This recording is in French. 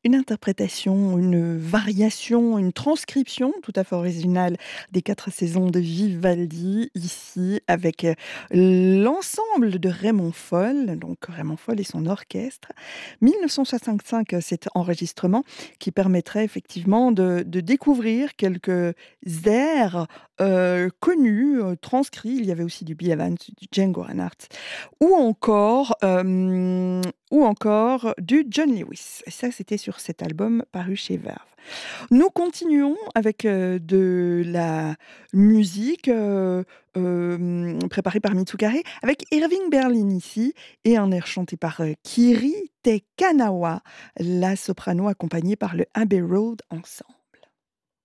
Une interprétation, une variation, une transcription tout à fait originale des 4 saisons de Vivaldi, ici avec, l'ensemble de Raymond Foll, donc Raymond Foll et son orchestre. 1965, cet enregistrement qui permettrait effectivement de découvrir quelques airs, connus, transcrits. Il y avait aussi du Bill Evans, du Django Reinhardt ou encore du John Lewis. Et ça, c'était sur cet album paru chez Verve. Nous continuons avec, de la musique, préparée par Mitsukare, avec Irving Berlin ici et un air chanté par, Kiri Te Kanawa, la soprano accompagnée par le Abbey Road Ensemble.